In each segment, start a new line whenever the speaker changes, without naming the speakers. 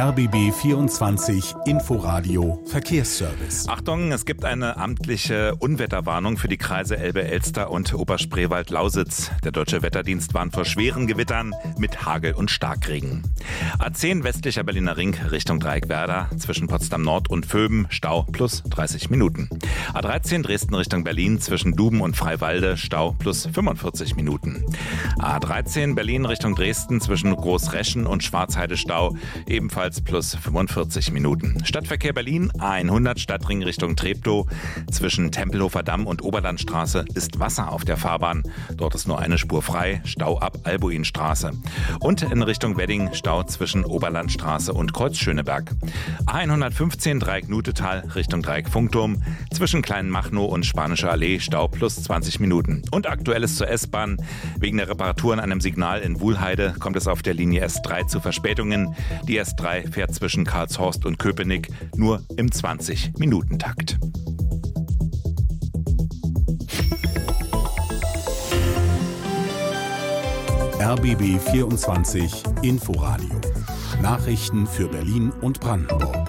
RBB 24 Inforadio Verkehrsservice.
Achtung, es gibt eine amtliche Unwetterwarnung für die Kreise Elbe-Elster und Oberspreewald-Lausitz. Der Deutsche Wetterdienst warnt vor schweren Gewittern mit Hagel und Starkregen. A10 westlicher Berliner Ring Richtung Dreieckwerder zwischen Potsdam Nord und Vöben Stau plus 30 Minuten. A13 Dresden Richtung Berlin zwischen Duben und Freiwalde Stau plus 45 Minuten. A13 Berlin Richtung Dresden zwischen Großreschen und Schwarzheide Stau ebenfalls plus 45 Minuten. Stadtverkehr Berlin, A100 Stadtring Richtung Treptow. Zwischen Tempelhofer Damm und Oberlandstraße ist Wasser auf der Fahrbahn. Dort ist nur eine Spur frei, Stau ab Albuinstraße. Und in Richtung Wedding Stau zwischen Oberlandstraße und Kreuzschöneberg. A115 Dreieck Nutetal Richtung Dreieck Funkturm. Zwischen Kleinmachnow und Spanische Allee Stau plus 20 Minuten. Und Aktuelles zur S-Bahn. Wegen der Reparatur an einem Signal in Wuhlheide kommt es auf der Linie S3 zu Verspätungen. Die S3 fährt zwischen Karlshorst und Köpenick nur im 20-Minuten-Takt.
RBB 24 Inforadio. Nachrichten für Berlin und Brandenburg.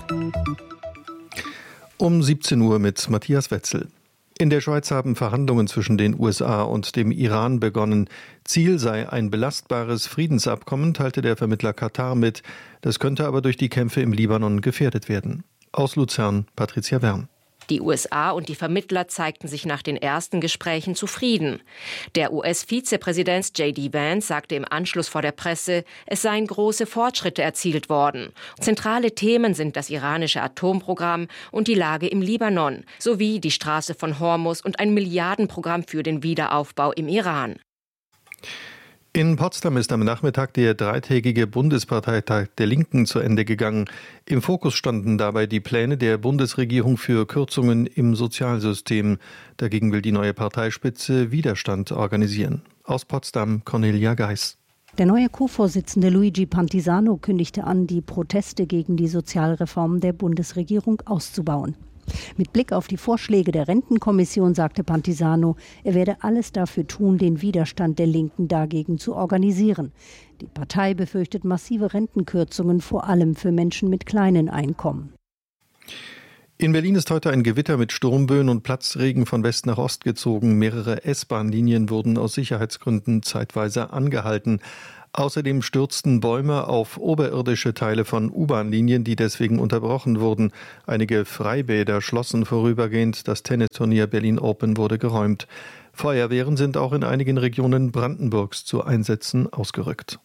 Um 17 Uhr mit Matthias Wetzel. In der Schweiz haben Verhandlungen zwischen den USA und dem Iran begonnen. Ziel sei ein belastbares Friedensabkommen, teilte der Vermittler Katar mit. Das könnte aber durch die Kämpfe im Libanon gefährdet werden. Aus Luzern, Patricia Wern.
Die USA und die Vermittler zeigten sich nach den ersten Gesprächen zufrieden. Der US-Vizepräsident J.D. Vance sagte im Anschluss vor der Presse, es seien große Fortschritte erzielt worden. Zentrale Themen sind das iranische Atomprogramm und die Lage im Libanon, sowie die Straße von Hormuz und ein Milliardenprogramm für den Wiederaufbau im Iran.
In Potsdam ist am Nachmittag der dreitägige Bundesparteitag der Linken zu Ende gegangen. Im Fokus standen dabei die Pläne der Bundesregierung für Kürzungen im Sozialsystem. Dagegen will die neue Parteispitze Widerstand organisieren. Aus Potsdam, Cornelia Geis.
Der neue Co-Vorsitzende Luigi Pantisano kündigte an, die Proteste gegen die Sozialreformen der Bundesregierung auszubauen. Mit Blick auf die Vorschläge der Rentenkommission sagte Pantisano, er werde alles dafür tun, den Widerstand der Linken dagegen zu organisieren. Die Partei befürchtet massive Rentenkürzungen, vor allem für Menschen mit kleinen Einkommen.
In Berlin ist heute ein Gewitter mit Sturmböen und Platzregen von West nach Ost gezogen. Mehrere S-Bahn-Linien wurden aus Sicherheitsgründen zeitweise angehalten. Außerdem stürzten Bäume auf oberirdische Teile von U-Bahn-Linien, die deswegen unterbrochen wurden. Einige Freibäder schlossen vorübergehend. Das Tennisturnier Berlin Open wurde geräumt. Feuerwehren sind auch in einigen Regionen Brandenburgs zu Einsätzen ausgerückt.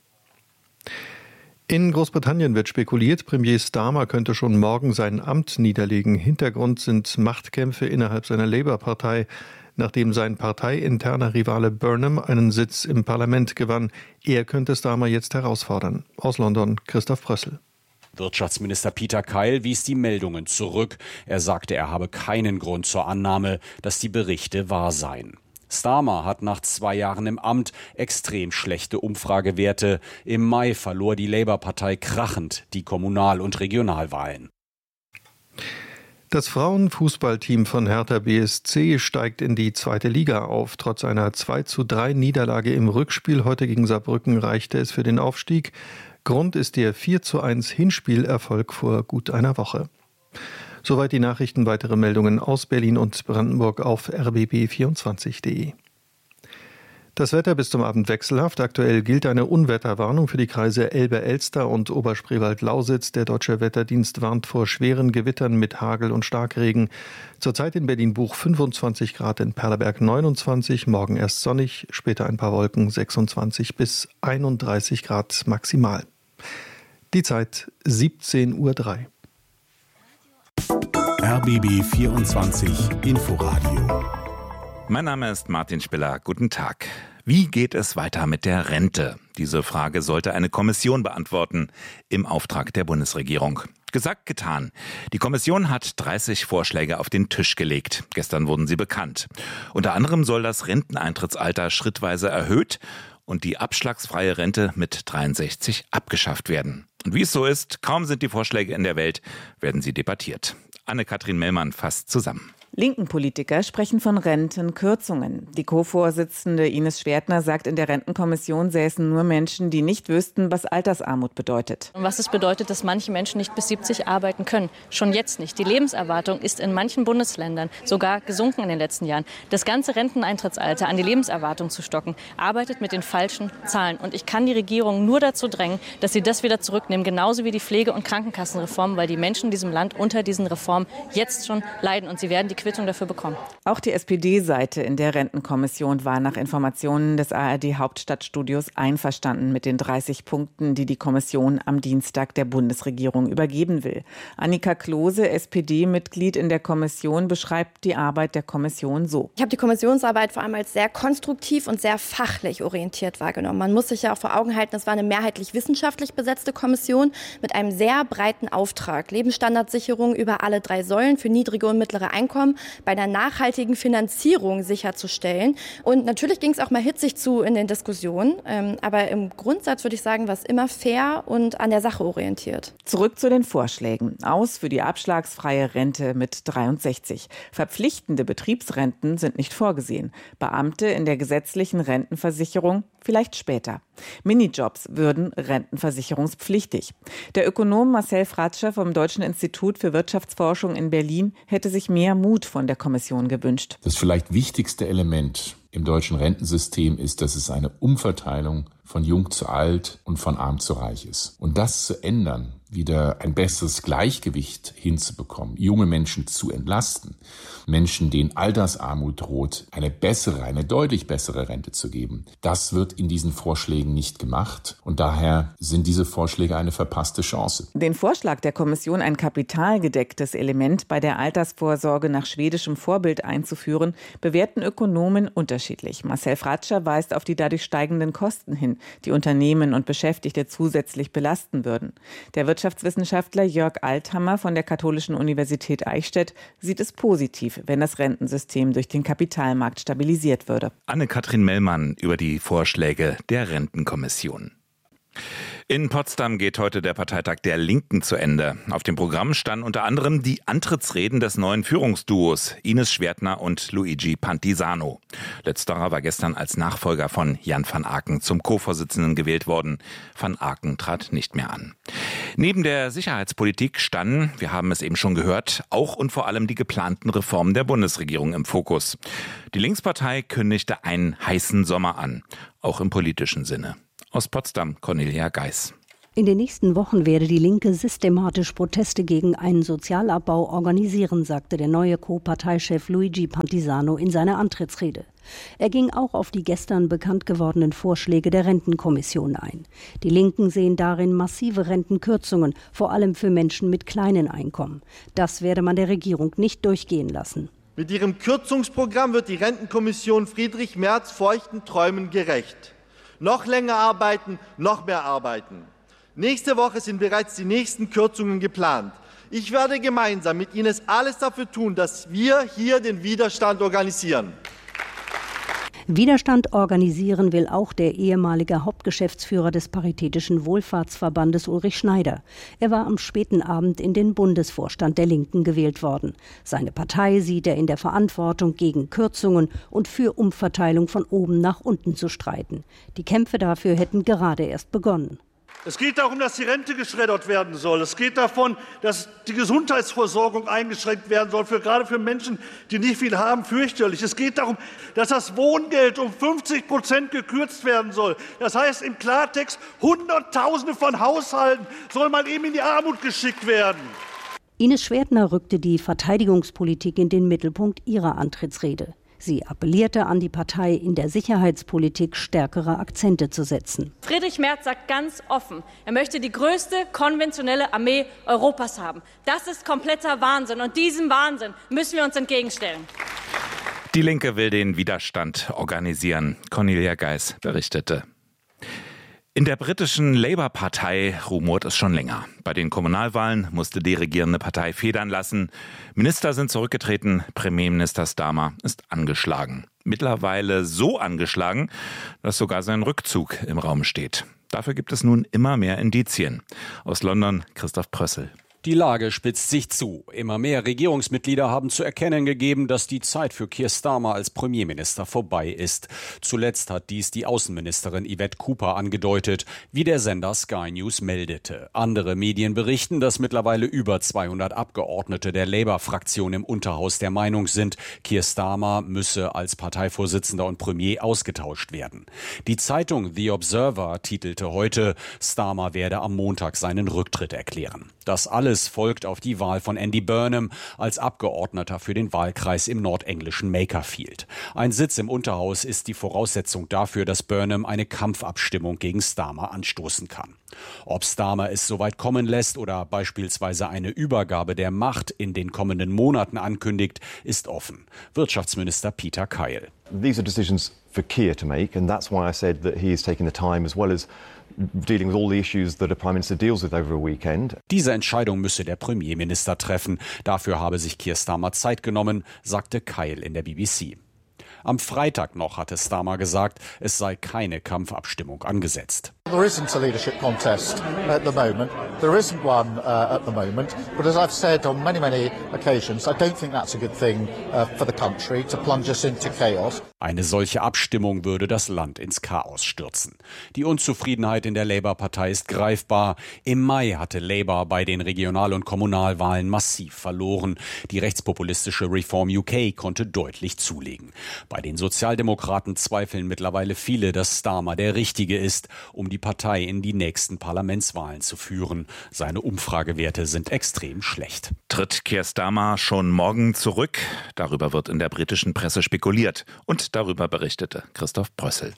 In Großbritannien wird spekuliert, Premier Starmer könnte schon morgen sein Amt niederlegen. Hintergrund sind Machtkämpfe innerhalb seiner Labour-Partei, nachdem sein parteiinterner Rivale Burnham einen Sitz im Parlament gewann. Er könnte Starmer jetzt herausfordern. Aus London, Christoph Brössel.
Wirtschaftsminister Peter Keil wies die Meldungen zurück. Er sagte, er habe keinen Grund zur Annahme, dass die Berichte wahr seien. Starmer hat nach 2 Jahren im Amt extrem schlechte Umfragewerte. Im Mai verlor die Labour-Partei krachend die Kommunal- und Regionalwahlen.
Das Frauenfußballteam von Hertha BSC steigt in die 2. Liga auf. Trotz einer 2:3 Niederlage im Rückspiel heute gegen Saarbrücken reichte es für den Aufstieg. Grund ist der 4:1 Hinspielerfolg vor gut einer Woche. Soweit die Nachrichten. Weitere Meldungen aus Berlin und Brandenburg auf rbb24.de. Das Wetter bis zum Abend wechselhaft. Aktuell gilt eine Unwetterwarnung für die Kreise Elbe-Elster und Oberspreewald-Lausitz. Der Deutsche Wetterdienst warnt vor schweren Gewittern mit Hagel und Starkregen. Zurzeit in Berlin-Buch 25 Grad, in Perleberg 29, morgen erst sonnig, später ein paar Wolken, 26 bis 31 Grad maximal. Die Zeit 17:03 Uhr.
RBB 24 Inforadio.
Mein Name ist Martin Spiller. Guten Tag. Wie geht es weiter mit der Rente? Diese Frage sollte eine Kommission beantworten im Auftrag der Bundesregierung. Gesagt, getan. Die Kommission hat 30 Vorschläge auf den Tisch gelegt. Gestern wurden sie bekannt. Unter anderem soll das Renteneintrittsalter schrittweise erhöht und die abschlagsfreie Rente mit 63 abgeschafft werden. Und wie es so ist, kaum sind die Vorschläge in der Welt, werden sie debattiert. Anne-Kathrin Mellmann fasst zusammen.
Linken Politiker sprechen von Rentenkürzungen. Die Co-Vorsitzende Ines Schwertner sagt, in der Rentenkommission säßen nur Menschen, die nicht wüssten, was Altersarmut bedeutet.
Und was es bedeutet, dass manche Menschen nicht bis 70 arbeiten können. Schon jetzt nicht. Die Lebenserwartung ist in manchen Bundesländern sogar gesunken in den letzten Jahren. Das ganze Renteneintrittsalter an die Lebenserwartung zu stocken, arbeitet mit den falschen Zahlen. Und ich kann die Regierung nur dazu drängen, dass sie das wieder zurücknehmen, genauso wie die Pflege- und Krankenkassenreform, weil die Menschen in diesem Land unter diesen Reformen jetzt schon leiden und sie werden die Quittung dafür bekommen.
Auch die SPD-Seite in der Rentenkommission war nach Informationen des ARD-Hauptstadtstudios einverstanden mit den 30 Punkten, die die Kommission am Dienstag der Bundesregierung übergeben will. Annika Klose, SPD-Mitglied in der Kommission, beschreibt die Arbeit der Kommission so.
Ich habe die Kommissionsarbeit vor allem als sehr konstruktiv und sehr fachlich orientiert wahrgenommen. Man muss sich ja auch vor Augen halten, es war eine mehrheitlich wissenschaftlich besetzte Kommission mit einem sehr breiten Auftrag. Lebensstandardsicherung über alle 3 Säulen für niedrige und mittlere Einkommen bei einer nachhaltigen Finanzierung sicherzustellen. Und natürlich ging es auch mal hitzig zu in den Diskussionen. Aber im Grundsatz würde ich sagen, war es immer fair und an der Sache orientiert.
Zurück zu den Vorschlägen. Aus für die abschlagsfreie Rente mit 63. Verpflichtende Betriebsrenten sind nicht vorgesehen. Beamte in der gesetzlichen Rentenversicherung vielleicht später. Minijobs würden rentenversicherungspflichtig. Der Ökonom Marcel Fratscher vom Deutschen Institut für Wirtschaftsforschung in Berlin hätte sich mehr Mut von der Kommission gewünscht.
Das vielleicht wichtigste Element im deutschen Rentensystem ist, dass es eine Umverteilung von jung zu alt und von arm zu reich ist. Und das zu ändern, wieder ein besseres Gleichgewicht hinzubekommen, junge Menschen zu entlasten, Menschen, denen Altersarmut droht, eine deutlich bessere Rente zu geben, das wird in diesen Vorschlägen nicht gemacht. Und daher sind diese Vorschläge eine verpasste Chance.
Den Vorschlag der Kommission, ein kapitalgedecktes Element bei der Altersvorsorge nach schwedischem Vorbild einzuführen, bewerten Ökonomen unterschiedlich. Marcel Fratscher weist auf die dadurch steigenden Kosten hin, die Unternehmen und Beschäftigte zusätzlich belasten würden. Der Wirtschaftswissenschaftler Jörg Althammer von der Katholischen Universität Eichstätt sieht es positiv, wenn das Rentensystem durch den Kapitalmarkt stabilisiert würde.
Anne-Kathrin Mellmann über die Vorschläge der Rentenkommission. In Potsdam geht heute der Parteitag der Linken zu Ende. Auf dem Programm standen unter anderem die Antrittsreden des neuen Führungsduos Ines Schwertner und Luigi Pantisano. Letzterer war gestern als Nachfolger von Jan van Aken zum Co-Vorsitzenden gewählt worden. Van Aken trat nicht mehr an. Neben der Sicherheitspolitik standen, wir haben es eben schon gehört, auch und vor allem die geplanten Reformen der Bundesregierung im Fokus. Die Linkspartei kündigte einen heißen Sommer an, auch im politischen Sinne. Aus Potsdam, Cornelia Geis.
In den nächsten Wochen werde die Linke systematisch Proteste gegen einen Sozialabbau organisieren, sagte der neue Co-Parteichef Luigi Pantisano in seiner Antrittsrede. Er ging auch auf die gestern bekannt gewordenen Vorschläge der Rentenkommission ein. Die Linken sehen darin massive Rentenkürzungen, vor allem für Menschen mit kleinen Einkommen. Das werde man der Regierung nicht durchgehen lassen.
Mit ihrem Kürzungsprogramm wird die Rentenkommission Friedrich Merz feuchten Träumen gerecht. Noch länger arbeiten, noch mehr arbeiten. Nächste Woche sind bereits die nächsten Kürzungen geplant. Ich werde gemeinsam mit Ihnen alles dafür tun, dass wir hier den Widerstand organisieren.
Widerstand organisieren will auch der ehemalige Hauptgeschäftsführer des Paritätischen Wohlfahrtsverbandes Ulrich Schneider. Er war am späten Abend in den Bundesvorstand der Linken gewählt worden. Seine Partei sieht er in der Verantwortung, gegen Kürzungen und für Umverteilung von oben nach unten zu streiten. Die Kämpfe dafür hätten gerade erst begonnen.
Es geht darum, dass die Rente geschreddert werden soll. Es geht davon, dass die Gesundheitsversorgung eingeschränkt werden soll, gerade für Menschen, die nicht viel haben, fürchterlich. Es geht darum, dass das Wohngeld um 50% gekürzt werden soll. Das heißt im Klartext, Hunderttausende von Haushalten soll mal eben in die Armut geschickt werden.
Ines Schwertner rückte die Verteidigungspolitik in den Mittelpunkt ihrer Antrittsrede. Sie appellierte an die Partei, in der Sicherheitspolitik stärkere Akzente zu setzen.
Friedrich Merz sagt ganz offen, er möchte die größte konventionelle Armee Europas haben. Das ist kompletter Wahnsinn und diesem Wahnsinn müssen wir uns entgegenstellen.
Die Linke will den Widerstand organisieren. Cornelia Geis berichtete. In der britischen Labour-Partei rumort es schon länger. Bei den Kommunalwahlen musste die regierende Partei federn lassen. Minister sind zurückgetreten, Premierminister Starmer ist angeschlagen. Mittlerweile so angeschlagen, dass sogar sein Rückzug im Raum steht. Dafür gibt es nun immer mehr Indizien. Aus London Christoph Prössel.
Die Lage spitzt sich zu. Immer mehr Regierungsmitglieder haben zu erkennen gegeben, dass die Zeit für Keir Starmer als Premierminister vorbei ist. Zuletzt hat dies die Außenministerin Yvette Cooper angedeutet, wie der Sender Sky News meldete. Andere Medien berichten, dass mittlerweile über 200 Abgeordnete der Labour-Fraktion im Unterhaus der Meinung sind, Keir Starmer müsse als Parteivorsitzender und Premier ausgetauscht werden. Die Zeitung The Observer titelte heute, Starmer werde am Montag seinen Rücktritt erklären. Das alles folgt auf die Wahl von Andy Burnham als Abgeordneter für den Wahlkreis im nordenglischen Makerfield. Ein Sitz im Unterhaus ist die Voraussetzung dafür, dass Burnham eine Kampfabstimmung gegen Starmer anstoßen kann. Ob Starmer es soweit kommen lässt oder beispielsweise eine Übergabe der Macht in den kommenden Monaten ankündigt, ist offen. Wirtschaftsminister Peter Kyle.
These are decisions for Keir to make, and that's why I said that he is taking the time as well as dealing with all the issues that a Prime Minister deals with over a weekend.
Diese Entscheidung müsse der Premierminister treffen. Dafür habe sich Keir Starmer Zeit genommen, sagte Kyle in der BBC. Am Freitag noch hatte Starmer gesagt, es sei keine Kampfabstimmung angesetzt.
There isn't a leadership contest at the moment. There isn't one at the moment. But as I've said on many occasions, I don't think that's a good thing for the country to plunge us into chaos.
Eine solche Abstimmung würde das Land ins Chaos stürzen. Die Unzufriedenheit in der Labour-Partei ist greifbar. Im Mai hatte Labour bei den Regional- und Kommunalwahlen massiv verloren. Die rechtspopulistische Reform UK konnte deutlich zulegen. Bei den Sozialdemokraten zweifeln mittlerweile viele, dass Starmer der Richtige ist, um die Partei in die nächsten Parlamentswahlen zu führen. Seine Umfragewerte sind extrem schlecht.
Tritt Keir Starmer schon morgen zurück? Darüber wird in der britischen Presse spekuliert. Und darüber berichtete Christoph Brössel.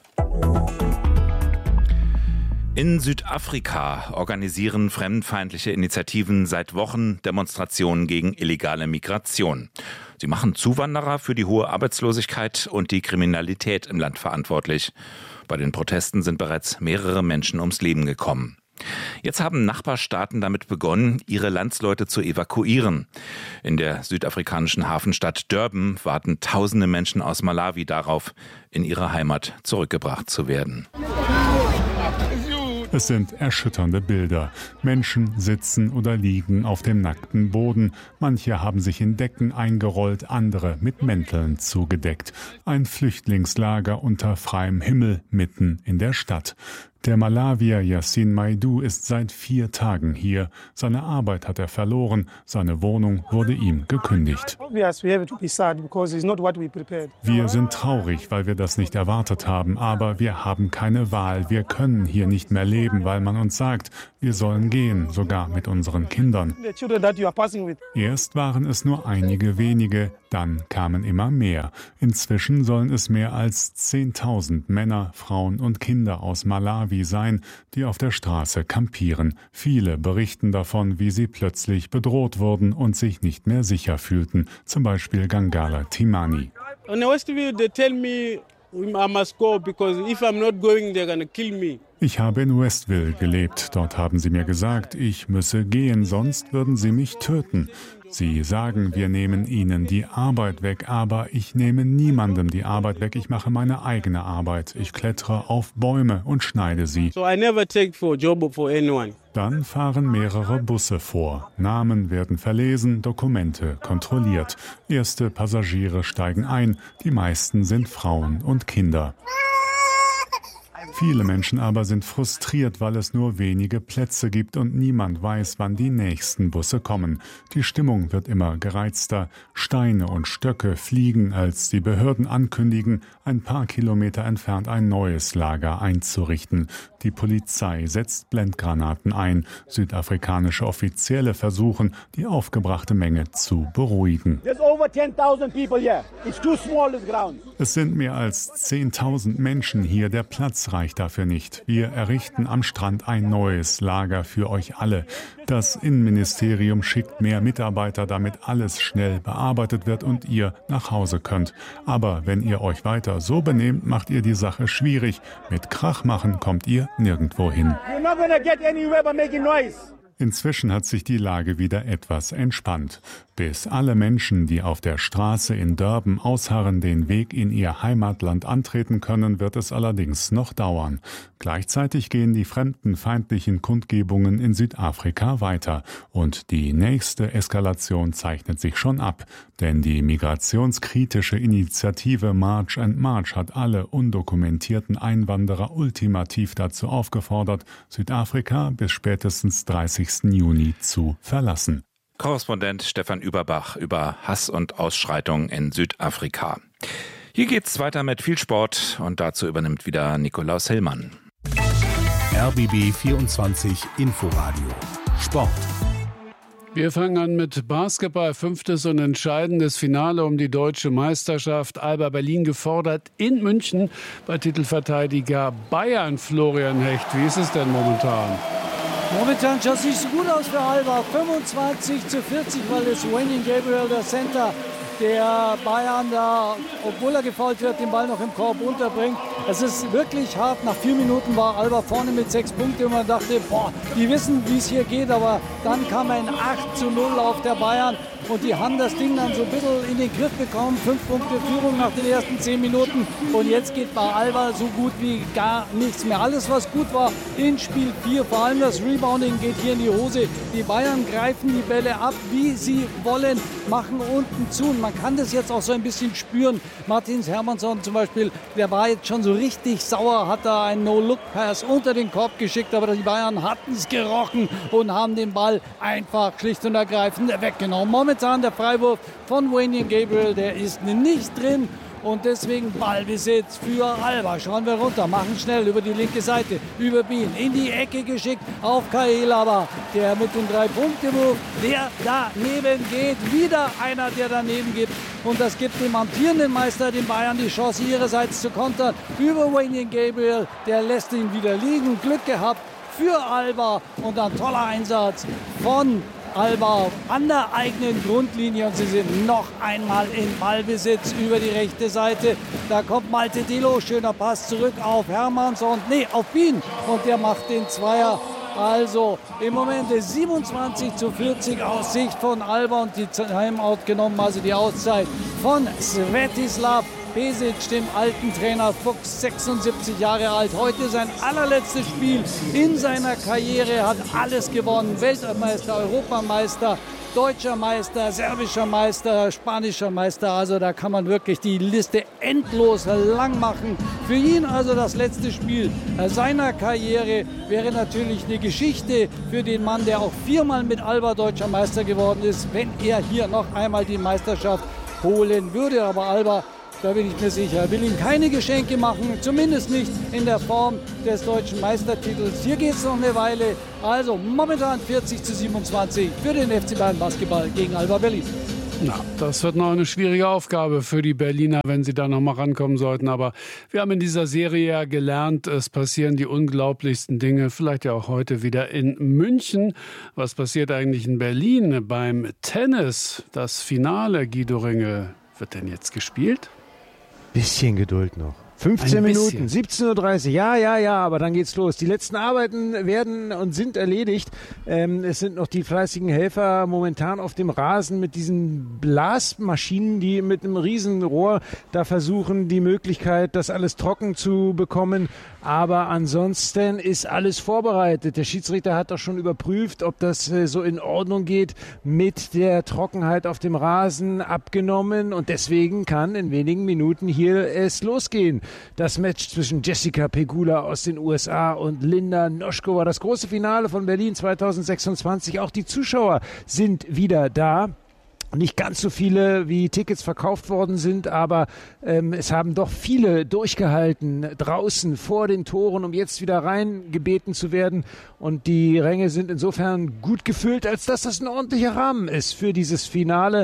In Südafrika organisieren fremdenfeindliche Initiativen seit Wochen Demonstrationen gegen illegale Migration. Sie machen Zuwanderer für die hohe Arbeitslosigkeit und die Kriminalität im Land verantwortlich. Bei den Protesten sind bereits mehrere Menschen ums Leben gekommen. Jetzt haben Nachbarstaaten damit begonnen, ihre Landsleute zu evakuieren. In der südafrikanischen Hafenstadt Durban warten tausende Menschen aus Malawi darauf, in ihre Heimat zurückgebracht zu werden.
Es sind erschütternde Bilder. Menschen sitzen oder liegen auf dem nackten Boden. Manche haben sich in Decken eingerollt, andere mit Mänteln zugedeckt. Ein Flüchtlingslager unter freiem Himmel mitten in der Stadt. Der Malawier Yasin Maidu ist seit 4 Tagen hier. Seine Arbeit hat er verloren, seine Wohnung wurde ihm gekündigt. Wir sind traurig, weil wir das nicht erwartet haben, aber wir haben keine Wahl. Wir können hier nicht mehr leben, weil man uns sagt, wir sollen gehen, sogar mit unseren Kindern. Erst waren es nur einige wenige, dann kamen immer mehr. Inzwischen sollen es mehr als 10.000 Männer, Frauen und Kinder aus Malawi sein, die auf der Straße kampieren. Viele berichten davon, wie sie plötzlich bedroht wurden und sich nicht mehr sicher fühlten. Zum Beispiel Gangala Timani. Ich habe in Westville gelebt. Dort haben sie mir gesagt, ich müsse gehen, sonst würden sie mich töten. Sie sagen, wir nehmen ihnen die Arbeit weg, aber ich nehme niemandem die Arbeit weg. Ich mache meine eigene Arbeit. Ich klettere auf Bäume und schneide sie. Dann fahren mehrere Busse vor. Namen werden verlesen, Dokumente kontrolliert. Erste Passagiere steigen ein. Die meisten sind Frauen und Kinder. Viele Menschen aber sind frustriert, weil es nur wenige Plätze gibt und niemand weiß, wann die nächsten Busse kommen. Die Stimmung wird immer gereizter. Steine und Stöcke fliegen, als die Behörden ankündigen, ein paar Kilometer entfernt ein neues Lager einzurichten. Die Polizei setzt Blendgranaten ein. Südafrikanische Offizielle versuchen, die aufgebrachte Menge zu beruhigen. Es sind mehr als 10.000 Menschen hier. Der Platz reicht dafür nicht. Wir errichten am Strand ein neues Lager für euch alle. Das Innenministerium schickt mehr Mitarbeiter, damit alles schnell bearbeitet wird und ihr nach Hause könnt. Aber wenn ihr euch weiter so benehmt, macht ihr die Sache schwierig. Mit Krach machen kommt ihr nirgendwo hin. Inzwischen hat sich die Lage wieder etwas entspannt. Bis alle Menschen, die auf der Straße in Durban ausharren, den Weg in ihr Heimatland antreten können, wird es allerdings noch dauern. Gleichzeitig gehen die fremdenfeindlichen Kundgebungen in Südafrika weiter. Und die nächste Eskalation zeichnet sich schon ab. Denn die migrationskritische Initiative March and March hat alle undokumentierten Einwanderer ultimativ dazu aufgefordert, Südafrika bis spätestens 30. Juni zu verlassen.
Korrespondent Stefan Überbach über Hass und Ausschreitungen in Südafrika. Hier geht's weiter mit viel Sport und dazu übernimmt wieder Nikolaus Hillmann.
RBB 24 Inforadio Sport.
Wir fangen an mit Basketball. 5. und entscheidendes Finale um die deutsche Meisterschaft. Alba Berlin gefordert in München bei Titelverteidiger Bayern Florian Hecht. Wie ist es denn momentan?
Momentan schaut es nicht so gut aus für Alba. 25:40, weil es Wenyan Gabriel, der Center der Bayern da, obwohl er gefoult wird, den Ball noch im Korb unterbringt. Es ist wirklich hart. Nach 4 Minuten war Alba vorne mit 6 Punkten und man dachte, die wissen, wie es hier geht. Aber dann kam ein 8:0 auf der Bayern und die haben das Ding dann so ein bisschen in den Griff bekommen. 5 Punkte Führung nach den ersten 10 Minuten und jetzt geht bei Alba so gut wie gar nichts mehr. Alles, was gut war in Spiel 4, vor allem das Rebounding geht hier in die Hose. Die Bayern greifen die Bälle ab, wie sie wollen, machen unten zu. Und man kann das jetzt auch so ein bisschen spüren. Martins Hermannsson zum Beispiel, der war jetzt schon so richtig sauer, hat da einen No-Look-Pass unter den Korb geschickt, aber die Bayern hatten es gerochen und haben den Ball einfach schlicht und ergreifend weggenommen. Momentan der Freiwurf von Wenyan Gabriel, der ist nicht drin. Und deswegen Ballbesitz für Alba. Schauen wir runter, machen schnell über die linke Seite, über Bien, in die Ecke geschickt auf Kaelaba. Der mit dem 3-Punkte-Wurf, der daneben geht. Wieder einer, der daneben gibt. Und das gibt dem amtierenden Meister, den Bayern, die Chance ihrerseits zu kontern. Über Wenyan Gabriel, der lässt ihn wieder liegen. Glück gehabt für Alba und ein toller Einsatz von Alba an der eigenen Grundlinie und sie sind noch einmal in Ballbesitz über die rechte Seite. Da kommt Malte Delo, schöner Pass zurück auf Hermannsson, auf Bien und der macht den Zweier. Also im Moment 27:40 aus Sicht von Alba und die Timeout genommen, also die Auszeit von Svetislav Pesic, dem alten Trainer Fuchs, 76 Jahre alt. Heute sein allerletztes Spiel in seiner Karriere, hat alles gewonnen. Weltmeister, Europameister, deutscher Meister, serbischer Meister, spanischer Meister. Also da kann man wirklich die Liste endlos lang machen. Für ihn also das letzte Spiel seiner Karriere wäre natürlich eine Geschichte für den Mann, der auch 4-mal mit Alba deutscher Meister geworden ist, wenn er hier noch einmal die Meisterschaft holen würde. Aber Alba, da bin ich mir sicher, will ihm keine Geschenke machen, zumindest nicht in der Form des deutschen Meistertitels. Hier geht es noch eine Weile, also momentan 40:27 für den FC Bayern Basketball gegen Alba Berlin.
Na, das wird noch eine schwierige Aufgabe für die Berliner, wenn sie da noch mal rankommen sollten. Aber wir haben in dieser Serie ja gelernt, es passieren die unglaublichsten Dinge, vielleicht ja auch heute wieder in München. Was passiert eigentlich in Berlin beim Tennis? Das Finale, Guido Ringel, wird denn jetzt gespielt?
Bisschen Geduld noch. 15 Minuten, 17:30 Uhr, ja, aber dann geht's los. Die letzten Arbeiten werden und sind erledigt. Es sind noch die fleißigen Helfer momentan auf dem Rasen mit diesen Blasmaschinen, die mit einem riesen Rohr da versuchen, die Möglichkeit, das alles trocken zu bekommen. Aber ansonsten ist alles vorbereitet. Der Schiedsrichter hat doch schon überprüft, ob das so in Ordnung geht mit der Trockenheit auf dem Rasen abgenommen. Und deswegen kann in wenigen Minuten hier es losgehen. Das Match zwischen Jessica Pegula aus den USA und Linda Noskova. Das große Finale von Berlin 2026. Auch die Zuschauer sind wieder da. Nicht ganz so viele, wie Tickets verkauft worden sind, aber es haben doch viele durchgehalten draußen vor den Toren, um jetzt wieder reingebeten zu werden. Und die Ränge sind insofern gut gefüllt, als dass das ein ordentlicher Rahmen ist für dieses Finale.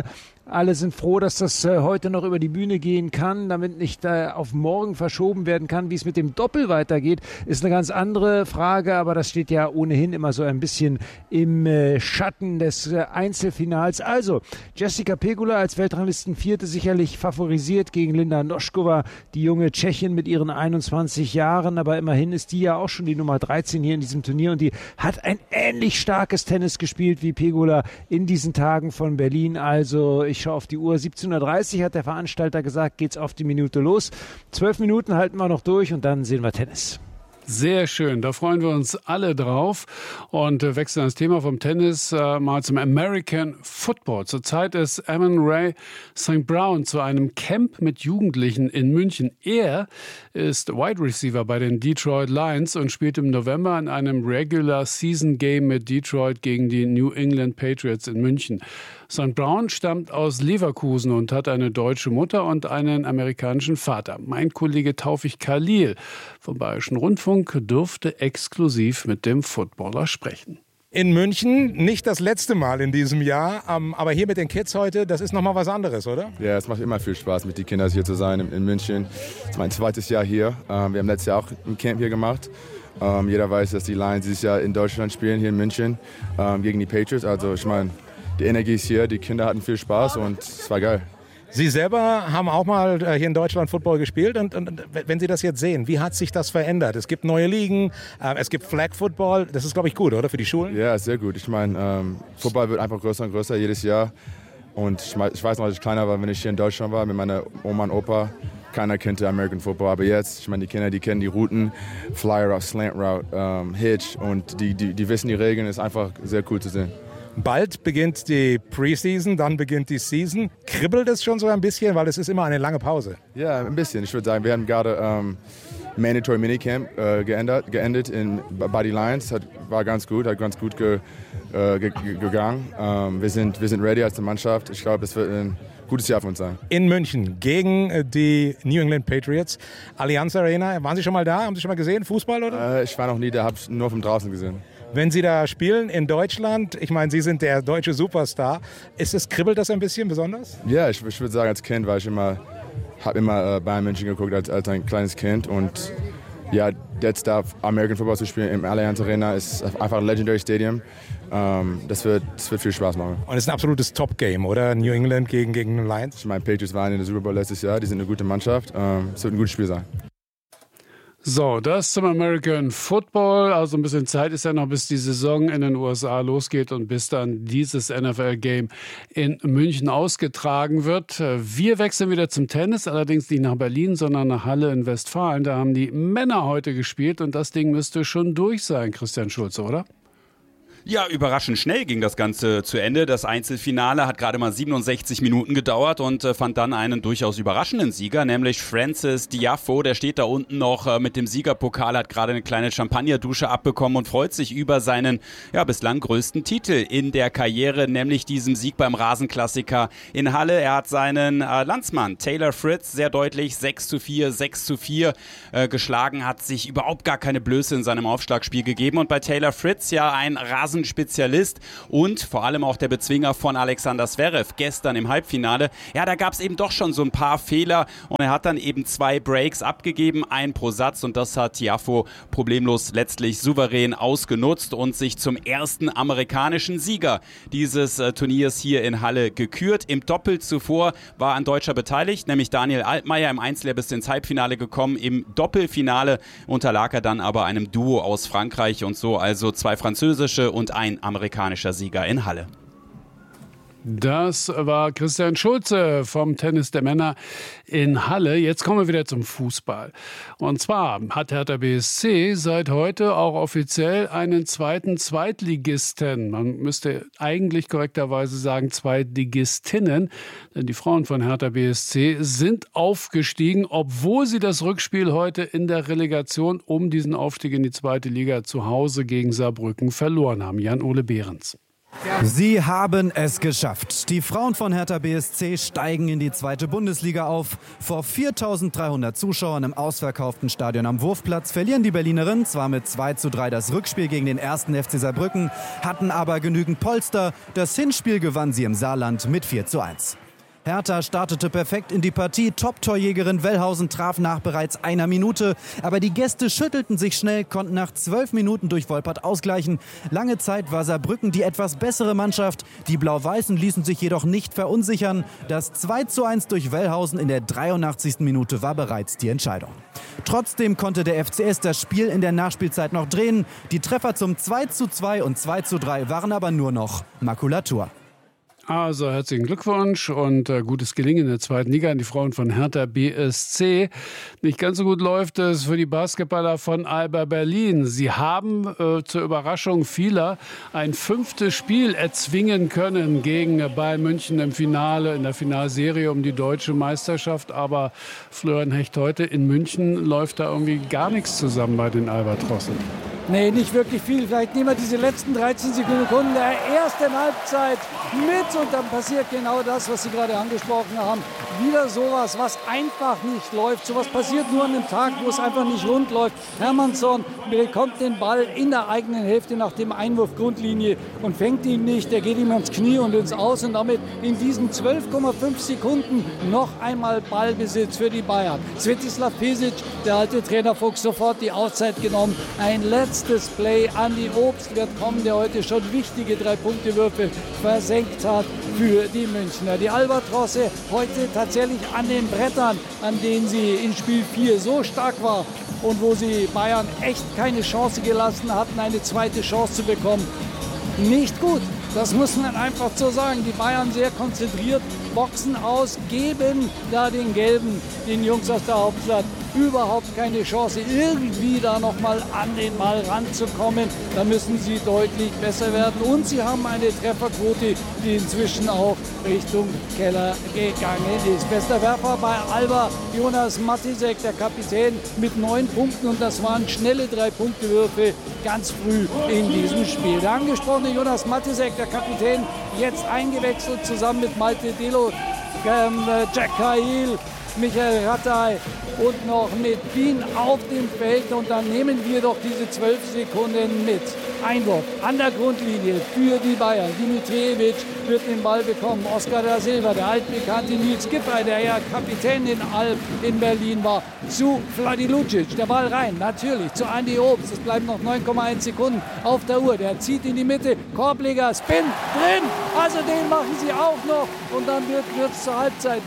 Alle sind froh, dass das heute noch über die Bühne gehen kann, damit nicht auf morgen verschoben werden kann. Wie es mit dem Doppel weitergeht, ist eine ganz andere Frage, aber das steht ja ohnehin immer so ein bisschen im Schatten des Einzelfinals. Also, Jessica Pegula als Weltranglistenvierte sicherlich favorisiert gegen Linda Noskova, die junge Tschechin mit ihren 21 Jahren, aber immerhin ist die ja auch schon die Nummer 13 hier in diesem Turnier und die hat ein ähnlich starkes Tennis gespielt wie Pegula in diesen Tagen von Berlin. Also ich schaue auf die Uhr, 17:30 Uhr hat der Veranstalter gesagt, geht's auf die Minute los. 12 Minuten halten wir noch durch und dann sehen wir Tennis.
Sehr schön, da freuen wir uns alle drauf und wechseln das Thema vom Tennis mal zum American Football. Zurzeit ist Amon-Ra St. Brown zu einem Camp mit Jugendlichen in München. Er ist Wide Receiver bei den Detroit Lions und spielt im November in einem Regular Season Game mit Detroit gegen die New England Patriots in München. St. Brown stammt aus Leverkusen und hat eine deutsche Mutter und einen amerikanischen Vater. Mein Kollege Taufik Khalil vom Bayerischen Rundfunk durfte exklusiv mit dem Footballer sprechen.
In München, nicht das letzte Mal in diesem Jahr, aber hier mit den Kids heute, das ist nochmal was anderes, oder?
Ja, es macht immer viel Spaß, mit den Kindern hier zu sein in München. Das ist mein zweites Jahr hier. Wir haben letztes Jahr auch ein Camp hier gemacht. Jeder weiß, dass die Lions dieses Jahr in Deutschland spielen, hier in München, gegen die Patriots. Also ich meine, die Energie ist hier, die Kinder hatten viel Spaß und es war geil.
Sie selber haben auch mal hier in Deutschland Football gespielt und wenn Sie das jetzt sehen, wie hat sich das verändert? Es gibt neue Ligen, es gibt Flag Football, das ist glaube ich gut, oder, für die Schulen?
Ja, sehr gut. Ich meine, Football wird einfach größer und größer jedes Jahr und ich weiß noch, als ich kleiner war, wenn ich hier in Deutschland war mit meiner Oma und Opa, keiner kannte American Football, aber jetzt, ich meine, die Kinder, die kennen die Routen, Fly Route, Slant Route, Hitch und die wissen die Regeln, ist einfach sehr cool zu sehen.
Bald beginnt die Preseason, dann beginnt die Season. Kribbelt es schon so ein bisschen, weil es ist immer eine lange Pause?
Ja, ein bisschen. Ich würde sagen, wir haben gerade Mandatory Minicamp geendet bei den Lions. War ganz gut, hat ganz gut gegangen. Wir sind ready als Mannschaft. Ich glaube, es wird ein gutes Jahr für uns sein.
In München gegen die New England Patriots. Allianz Arena, waren Sie schon mal da? Haben Sie schon mal gesehen? Fußball, oder?
Ich war noch nie da, habe es nur von draußen gesehen.
Wenn Sie da spielen in Deutschland, ich meine, Sie sind der deutsche Superstar, kribbelt das ein bisschen besonders?
Ja, ich würde sagen, als Kind war ich habe immer Bayern München geguckt als ein kleines Kind und ja, jetzt da American Football zu spielen im Allianz Arena ist einfach ein Legendary Stadium. Das wird viel Spaß machen.
Und es ist ein absolutes Top-Game, oder? New England gegen die Lions?
Ich meine, Patriots waren in der Super Bowl letztes Jahr, die sind eine gute Mannschaft. Es wird ein gutes Spiel sein.
So, das zum American Football. Also ein bisschen Zeit ist ja noch, bis die Saison in den USA losgeht und bis dann dieses NFL-Game in München ausgetragen wird. Wir wechseln wieder zum Tennis, allerdings nicht nach Berlin, sondern nach Halle in Westfalen. Da haben die Männer heute gespielt und das Ding müsste schon durch sein, Christian Schulze, oder?
Ja, überraschend schnell ging das Ganze zu Ende. Das Einzelfinale hat gerade mal 67 Minuten gedauert und fand dann einen durchaus überraschenden Sieger, nämlich Frances Tiafoe. Der steht da unten noch mit dem Siegerpokal, hat gerade eine kleine Champagnerdusche abbekommen und freut sich über seinen bislang größten Titel in der Karriere, nämlich diesem Sieg beim Rasenklassiker in Halle. Er hat seinen Landsmann Taylor Fritz sehr deutlich 6:4, 6:4 geschlagen, hat sich überhaupt gar keine Blöße in seinem Aufschlagspiel gegeben und bei Taylor Fritz ja ein Spezialist und vor allem auch der Bezwinger von Alexander Zverev gestern im Halbfinale. Ja, da gab es eben doch schon so ein paar Fehler und er hat dann eben 2 Breaks abgegeben, 1 pro Satz und das hat Tiafoe problemlos letztlich souverän ausgenutzt und sich zum ersten amerikanischen Sieger dieses Turniers hier in Halle gekürt. Im Doppel zuvor war ein Deutscher beteiligt, nämlich Daniel Altmaier, im Einzel bis ins Halbfinale gekommen. Im Doppelfinale unterlag er dann aber einem Duo aus Frankreich und so, also 2 französische und ein amerikanischer Sieger in Halle.
Das war Christian Schulze vom Tennis der Männer in Halle. Jetzt kommen wir wieder zum Fußball. Und zwar hat Hertha BSC seit heute auch offiziell einen zweiten Zweitligisten. Man müsste eigentlich korrekterweise sagen Zweitligistinnen. Denn die Frauen von Hertha BSC sind aufgestiegen, obwohl sie das Rückspiel heute in der Relegation um diesen Aufstieg in die zweite Liga zu Hause gegen Saarbrücken verloren haben. Jan-Ole Behrens.
Sie haben es geschafft. Die Frauen von Hertha BSC steigen in die zweite Bundesliga auf. Vor 4.300 Zuschauern im ausverkauften Stadion am Wurfplatz verlieren die Berlinerinnen zwar mit 2:3 das Rückspiel gegen den 1. FC Saarbrücken, hatten aber genügend Polster. Das Hinspiel gewann sie im Saarland mit 4:1. Hertha startete perfekt in die Partie. Top-Torjägerin Wellhausen traf nach bereits einer Minute. Aber die Gäste schüttelten sich schnell, konnten nach 12 Minuten durch Wolpert ausgleichen. Lange Zeit war Saarbrücken die etwas bessere Mannschaft. Die Blau-Weißen ließen sich jedoch nicht verunsichern. Das 2:1 durch Wellhausen in der 83. Minute war bereits die Entscheidung. Trotzdem konnte der FCS das Spiel in der Nachspielzeit noch drehen. Die Treffer zum 2:2 und 2:3 waren aber nur noch Makulatur.
Also herzlichen Glückwunsch und gutes Gelingen in der zweiten Liga an die Frauen von Hertha BSC. Nicht ganz so gut läuft es für die Basketballer von Alba Berlin. Sie haben zur Überraschung vieler ein 5. Spiel erzwingen können gegen Bayern München im Finale, in der Finalserie um die deutsche Meisterschaft. Aber Florian Hecht, heute in München läuft da irgendwie gar nichts zusammen bei den Albatrossen.
Nee, nicht wirklich viel. Vielleicht nehmen wir diese letzten 13 Sekunden der ersten Halbzeit mit und dann passiert genau das, was Sie gerade angesprochen haben. Wieder sowas, was einfach nicht läuft. Sowas passiert nur an einem Tag, wo es einfach nicht rund läuft. Hermannsson bekommt den Ball in der eigenen Hälfte nach dem Einwurf Grundlinie und fängt ihn nicht. Der geht ihm ans Knie und ins Aus und damit in diesen 12,5 Sekunden noch einmal Ballbesitz für die Bayern. Svetislav Pesic, der alte Trainerfuchs, sofort die Auszeit genommen. Ein letztes Play. Andi Obst wird kommen, der heute schon wichtige 3-Punkte-Würfe versenkt hat für die Münchner. Die Albatrosse heute tatsächlich an den Brettern, an denen sie in Spiel 4 so stark war und wo sie Bayern echt keine Chance gelassen hatten, eine zweite Chance zu bekommen. Nicht gut, das muss man einfach so sagen. Die Bayern sehr konzentriert, boxen aus, geben da den Gelben, den Jungs aus der Hauptstadt, überhaupt keine Chance, irgendwie da nochmal an den Ball ranzukommen. Da müssen sie deutlich besser werden. Und sie haben eine Trefferquote, die inzwischen auch Richtung Keller gegangen ist. Bester Werfer bei Alba, Jonas Matisek, der Kapitän, mit 9 Punkten. Und das waren schnelle 3-Punkte-Würfe ganz früh in diesem Spiel. Der angesprochene Jonas Matisek, der Kapitän, jetzt eingewechselt zusammen mit Malte Delo, Jack Cahill, Michael Rattay und noch mit Wien auf dem Feld. Und dann nehmen wir doch diese 12 Sekunden mit. Einwurf an der Grundlinie für die Bayern. Dimitrijevic wird den Ball bekommen. Oscar da Silva, der altbekannte Nils Giffey, der ja Kapitän in Alb in Berlin war, zu Vladi Lucic. Der Ball rein, natürlich, zu Andi Obst. Es bleiben noch 9,1 Sekunden auf der Uhr. Der zieht in die Mitte. Korbleger, Spin, drin. Also den machen sie auch noch. Und dann wird es zur Halbzeit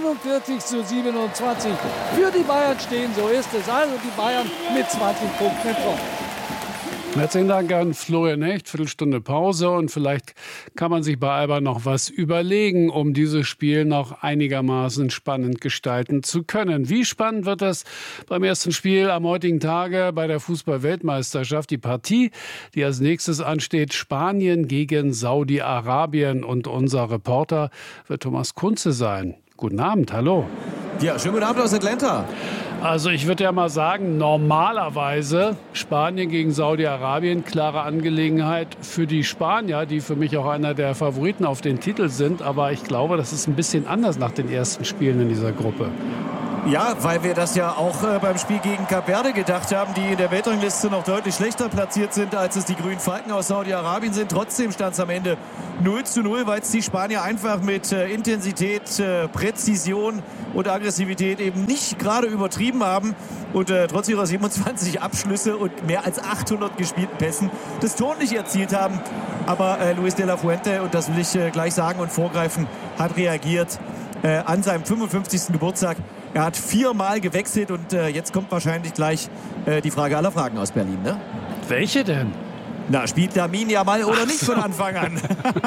47:27 für die Bayern stehen. So ist es. Also die Bayern mit 20 Punkten vor.
Herzlichen Dank an Florian Hecht. Viertelstunde Pause und vielleicht kann man sich bei Alba noch was überlegen, um dieses Spiel noch einigermaßen spannend gestalten zu können. Wie spannend wird es beim ersten Spiel am heutigen Tage bei der Fußball-Weltmeisterschaft? Die Partie, die als nächstes ansteht, Spanien gegen Saudi-Arabien. Und unser Reporter wird Thomas Kunze sein. Guten Abend, hallo.
Ja, schönen guten Abend aus Atlanta.
Also ich würde ja mal sagen, normalerweise Spanien gegen Saudi-Arabien, klare Angelegenheit für die Spanier, die für mich auch einer der Favoriten auf den Titel sind. Aber ich glaube, das ist ein bisschen anders nach den ersten Spielen in dieser Gruppe.
Ja, weil wir das ja auch beim Spiel gegen Kap Verde gedacht haben, die in der Weltrangliste noch deutlich schlechter platziert sind, als es die Grünen Falken aus Saudi-Arabien sind. Trotzdem stand es am Ende 0:0, weil es die Spanier einfach mit Intensität, Präzision und Aggressivität eben nicht gerade übertrieben haben und trotz ihrer 27 Abschlüsse und mehr als 800 gespielten Pässen das Tor nicht erzielt haben. Aber Luis de la Fuente, und das will ich gleich sagen und vorgreifen, hat reagiert an seinem 55. Geburtstag. Er hat 4-mal gewechselt und jetzt kommt wahrscheinlich gleich die Frage aller Fragen aus Berlin, ne?
Welche denn?
Na, spielt Lamin ja mal oder nicht von Anfang an?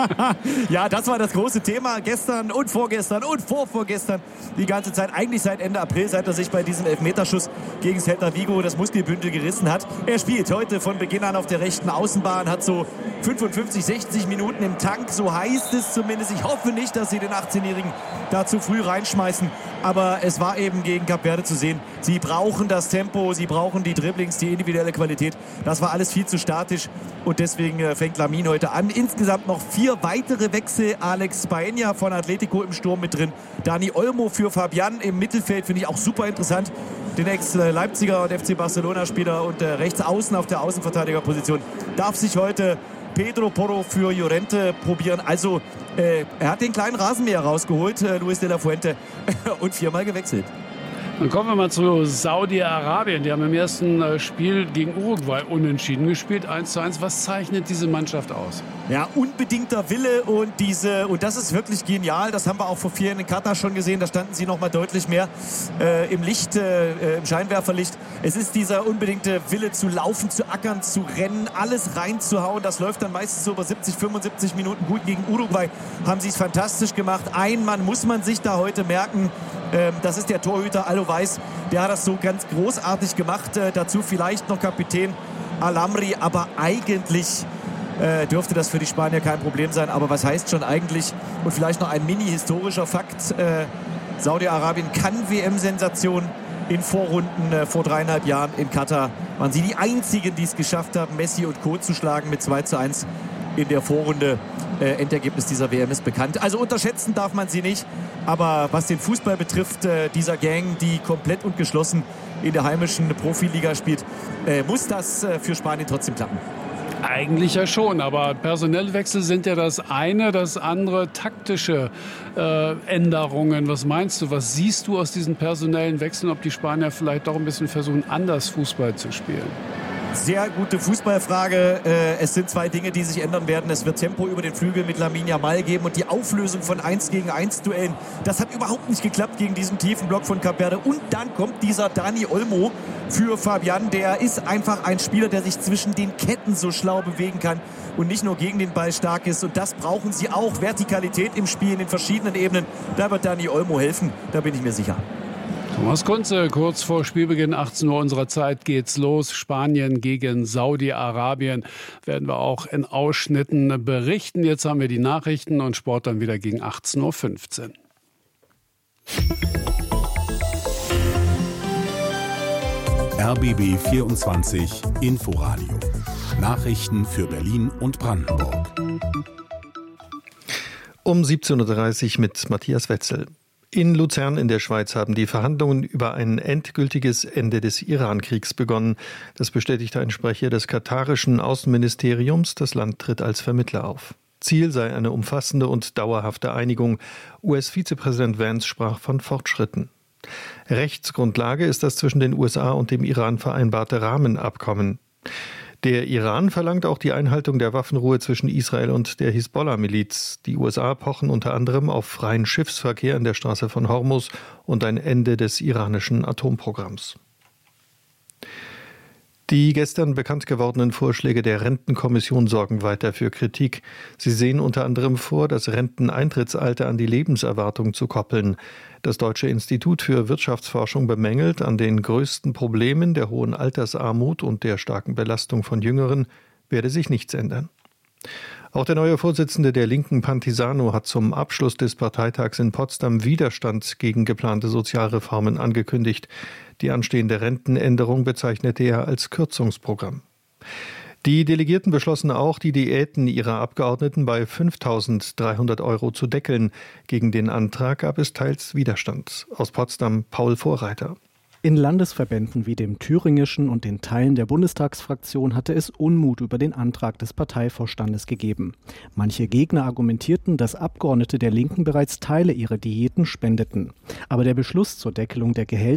Ja, das war das große Thema gestern und vorgestern und vorvorgestern. Die ganze Zeit, eigentlich seit Ende April, seit er sich bei diesem Elfmeterschuss gegen Celta Vigo das Muskelbündel gerissen hat. Er spielt heute von Beginn an auf der rechten Außenbahn, hat so 55, 60 Minuten im Tank, so heißt es zumindest. Ich hoffe nicht, dass sie den 18-Jährigen da zu früh reinschmeißen. Aber es war eben gegen Kap Verde zu sehen. Sie brauchen das Tempo, sie brauchen die Dribblings, die individuelle Qualität. Das war alles viel zu statisch. Und deswegen fängt Lamin heute an. Insgesamt noch 4 weitere Wechsel. Alex Baena von Atletico im Sturm mit drin. Dani Olmo für Fabian im Mittelfeld, finde ich auch super interessant. Den Ex-Leipziger und FC Barcelona-Spieler und rechts außen auf der Außenverteidigerposition darf sich heute Pedro Porro für Llorente probieren. Also er hat den kleinen Rasenmäher rausgeholt, Luis de la Fuente, und 4-mal gewechselt.
Dann kommen wir mal zu Saudi-Arabien. Die haben im ersten Spiel gegen Uruguay unentschieden gespielt, 1:1. Was zeichnet diese Mannschaft aus?
Ja, unbedingter Wille und das ist wirklich genial. Das haben wir auch vor 4 Jahren in Katar schon gesehen. Da standen sie noch mal deutlich mehr im Licht, im Scheinwerferlicht. Es ist dieser unbedingte Wille zu laufen, zu ackern, zu rennen, alles reinzuhauen. Das läuft dann meistens so über 70, 75 Minuten gut. Gegen Uruguay haben sie es fantastisch gemacht. Ein Mann muss man sich da heute merken. Das ist der Torhüter Allo Weiß. Der hat das so ganz großartig gemacht. Dazu vielleicht noch Kapitän Al-Amri. Aber eigentlich dürfte das für die Spanier kein Problem sein. Aber was heißt schon eigentlich? Und vielleicht noch ein mini-historischer Fakt. Saudi-Arabien kann WM-Sensation in Vorrunden vor 3,5 Jahren in Katar. Waren sie die Einzigen, die es geschafft haben, Messi und Co. zu schlagen mit 2:1 in der Vorrunde. Endergebnis dieser WM ist bekannt. Also unterschätzen darf man sie nicht. Aber was den Fußball betrifft, dieser Gang, die komplett und geschlossen in der heimischen Profiliga spielt, muss das für Spanien trotzdem klappen.
Eigentlich ja schon, aber personelle Wechsel sind ja das eine, das andere taktische Änderungen. Was meinst du, was siehst du aus diesen personellen Wechseln, ob die Spanier vielleicht doch ein bisschen versuchen, anders Fußball zu spielen?
Sehr gute Fußballfrage. Es sind 2 Dinge, die sich ändern werden. Es wird Tempo über den Flügel mit Lamine Yamal geben und die Auflösung von 1-gegen-1 Duellen. Das hat überhaupt nicht geklappt gegen diesen tiefen Block von Cape Verde. Und dann kommt dieser Dani Olmo für Fabian. Der ist einfach ein Spieler, der sich zwischen den Ketten so schlau bewegen kann und nicht nur gegen den Ball stark ist. Und das brauchen sie auch. Vertikalität im Spiel in den verschiedenen Ebenen. Da wird Dani Olmo helfen. Da bin ich mir sicher.
Thomas Kunze, kurz vor Spielbeginn 18 Uhr unserer Zeit geht's los. Spanien gegen Saudi-Arabien werden wir auch in Ausschnitten berichten. Jetzt haben wir die Nachrichten und Sport dann wieder gegen 18:15 Uhr.
RBB 24 Inforadio. Nachrichten für Berlin und Brandenburg.
Um 17:30 Uhr mit Matthias Wetzel. In Luzern in der Schweiz haben die Verhandlungen über ein endgültiges Ende des Iran-Kriegs begonnen. Das bestätigte ein Sprecher des katarischen Außenministeriums. Das Land tritt als Vermittler auf. Ziel sei eine umfassende und dauerhafte Einigung. US-Vizepräsident Vance sprach von Fortschritten. Rechtsgrundlage ist das zwischen den USA und dem Iran vereinbarte Rahmenabkommen. Der Iran verlangt auch die Einhaltung der Waffenruhe zwischen Israel und der Hisbollah-Miliz. Die USA pochen unter anderem auf freien Schiffsverkehr in der Straße von Hormuz und ein Ende des iranischen Atomprogramms. Die gestern bekannt gewordenen Vorschläge der Rentenkommission sorgen weiter für Kritik. Sie sehen unter anderem vor, das Renteneintrittsalter an die Lebenserwartung zu koppeln. Das Deutsche Institut für Wirtschaftsforschung bemängelt, an den größten Problemen der hohen Altersarmut und der starken Belastung von Jüngeren werde sich nichts ändern. Auch der neue Vorsitzende der Linken, Pantisano, hat zum Abschluss des Parteitags in Potsdam Widerstand gegen geplante Sozialreformen angekündigt. Die anstehende Rentenänderung bezeichnete er als Kürzungsprogramm. Die Delegierten beschlossen auch, die Diäten ihrer Abgeordneten bei 5.300 € zu deckeln. Gegen den Antrag gab es teils Widerstand. Aus Potsdam Paul Vorreiter.
In Landesverbänden wie dem thüringischen und den Teilen der Bundestagsfraktion hatte es Unmut über den Antrag des Parteivorstandes gegeben. Manche Gegner argumentierten, dass Abgeordnete der Linken bereits Teile ihrer Diäten spendeten. Aber der Beschluss zur Deckelung der Gehälter